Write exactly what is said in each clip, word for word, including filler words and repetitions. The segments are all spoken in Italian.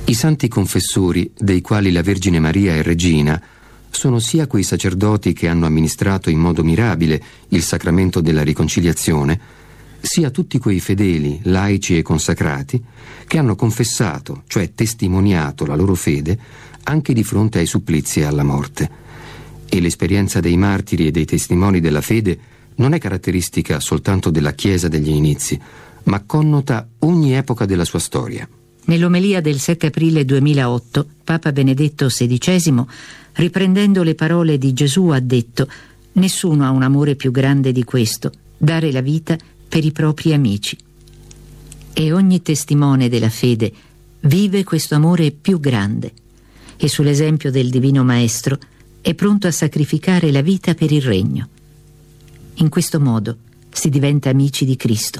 I santi confessori, dei quali la Vergine Maria è regina, sono sia quei sacerdoti che hanno amministrato in modo mirabile il sacramento della riconciliazione, sia tutti quei fedeli, laici e consacrati, che hanno confessato, cioè testimoniato la loro fede, anche di fronte ai supplizi e alla morte. E l'esperienza dei martiri e dei testimoni della fede non è caratteristica soltanto della Chiesa degli inizi, ma connota ogni epoca della sua storia. Nell'omelia del sette aprile duemilaotto, Papa Benedetto sedicesimo, riprendendo le parole di Gesù, ha detto: «Nessuno ha un amore più grande di questo, dare la vita per i propri amici». E ogni testimone della fede vive questo amore più grande e, sull'esempio del Divino Maestro, è pronto a sacrificare la vita per il regno. In questo modo si diventa amici di Cristo.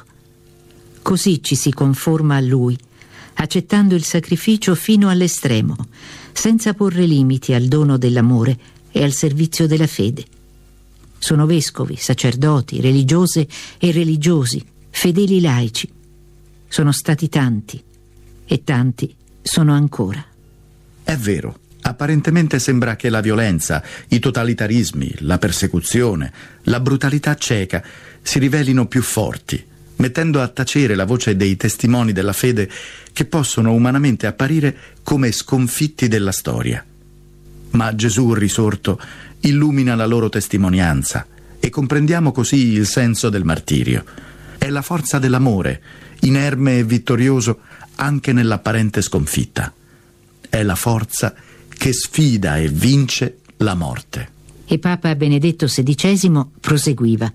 Così ci si conforma a Lui, accettando il sacrificio fino all'estremo, senza porre limiti al dono dell'amore e al servizio della fede. Sono vescovi, sacerdoti, religiose e religiosi, fedeli laici. Sono stati tanti, e tanti sono ancora. È vero, apparentemente sembra che la violenza, i totalitarismi, la persecuzione, la brutalità cieca si rivelino più forti, mettendo a tacere la voce dei testimoni della fede che possono umanamente apparire come sconfitti della storia. Ma Gesù risorto illumina la loro testimonianza e comprendiamo così il senso del martirio. È la forza dell'amore, inerme e vittorioso anche nell'apparente sconfitta. È la forza che sfida e vince la morte. E Papa Benedetto sedicesimo proseguiva: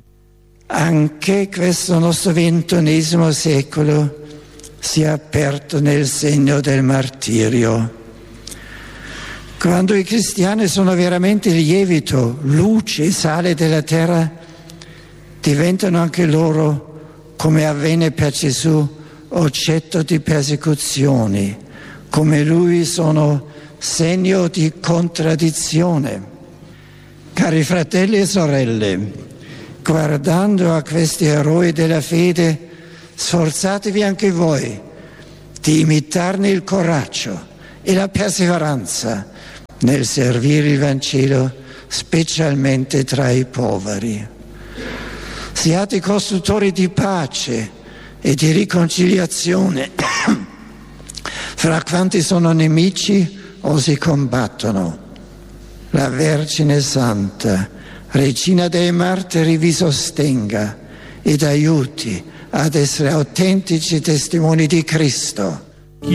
anche questo nostro ventunesimo secolo si è aperto nel segno del martirio. Quando i cristiani sono veramente lievito, luce e sale della terra, diventano anche loro, come avvenne per Gesù, oggetto di persecuzioni. Come lui sono segno di contraddizione. Cari fratelli e sorelle, guardando a questi eroi della fede, sforzatevi anche voi di imitarne il coraggio e la perseveranza nel servire il Vangelo, specialmente tra i poveri. Siate costruttori di pace e di riconciliazione fra quanti sono nemici o si combattono. La Vergine Santa, Regina dei Martiri, vi sostenga ed aiuti ad essere autentici testimoni di Cristo.